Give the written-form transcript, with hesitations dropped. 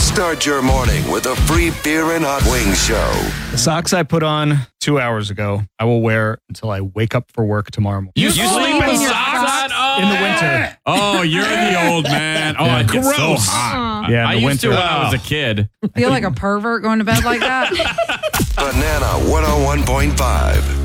Start your morning with a free beer and hot wings show. The socks I put on 2 hours ago, I will wear until I wake up for work tomorrow morning. You sleep in socks in the winter. Oh, you're the old man. Oh, it gets so hot. Yeah, I in the used to winter. when I was a kid. Feel like a pervert going to bed like that? Banana 101.5.